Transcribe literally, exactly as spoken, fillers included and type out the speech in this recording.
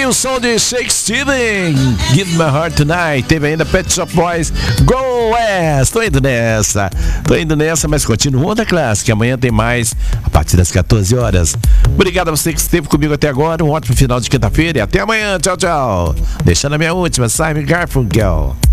o som de Shake Steven, Give My Heart Tonight. Teve ainda Pet Shop Boys, Go West. Tô indo nessa, tô indo nessa, mas continua da Clássica. Amanhã tem mais, a partir das quatorze horas. Obrigado a você que esteve comigo até agora. Um ótimo final de quinta-feira e até amanhã. Tchau, tchau. Deixando a minha última, Simon Garfunkel.